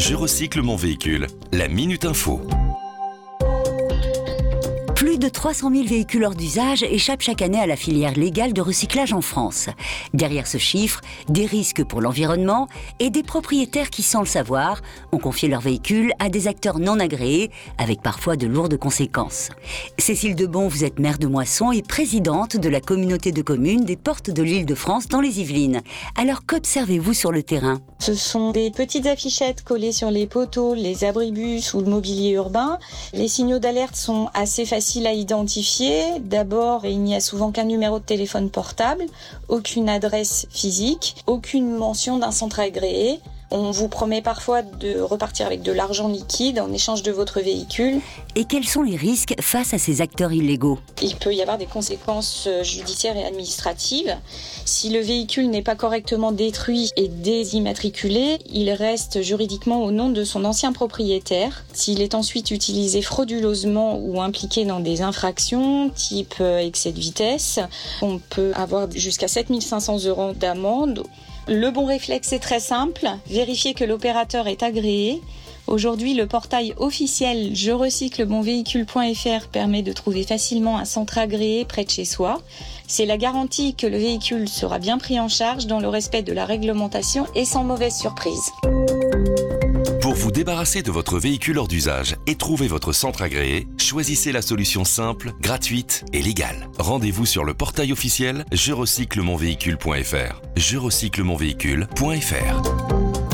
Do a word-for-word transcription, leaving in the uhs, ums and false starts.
Je recycle mon véhicule. La Minute Info. Plus de trois cent mille véhicules hors d'usage échappent chaque année à la filière légale de recyclage en France. Derrière ce chiffre, des risques pour l'environnement et des propriétaires qui, sans le savoir, ont confié leurs véhicules à des acteurs non agréés, avec parfois de lourdes conséquences. Cécile Debon, vous êtes maire de Moisson et présidente de la communauté de communes des Portes de l'Île-de-France dans les Yvelines. Alors qu'observez-vous sur le terrain ? Ce sont des petites affichettes collées sur les poteaux, les abribus ou le mobilier urbain. Les signaux d'alerte sont assez faciles à identifier. D'abord, il n'y a souvent qu'un numéro de téléphone portable, aucune adresse physique, aucune mention d'un centre agréé. On vous promet parfois de repartir avec de l'argent liquide en échange de votre véhicule. Et quels sont les risques face à ces acteurs illégaux ? Il peut y avoir des conséquences judiciaires et administratives. Si le véhicule n'est pas correctement détruit et désimmatriculé, il reste juridiquement au nom de son ancien propriétaire. S'il est ensuite utilisé frauduleusement ou impliqué dans des infractions type excès de vitesse, on peut avoir jusqu'à sept mille cinq cents euros d'amende. Le bon réflexe est très simple, vérifier que l'opérateur est agréé. Aujourd'hui, le portail officiel je recycle mon véhicule point f r permet de trouver facilement un centre agréé près de chez soi. C'est la garantie que le véhicule sera bien pris en charge dans le respect de la réglementation et sans mauvaise surprise. Pour vous débarrasser de votre véhicule hors d'usage et trouver votre centre agréé, choisissez la solution simple, gratuite et légale. Rendez-vous sur le portail officiel je recycle mon véhicule point f r. je recycle mon véhicule point f r.